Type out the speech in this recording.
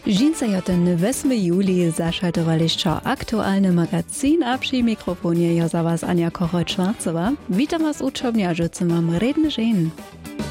Dżinsa ten 8 juli zašaltowaliście aktualne magazyn a przy mikrofonie ja za was Ania Kochot-Schwarzowa. Witam was uczobniarze, co mam redny żen.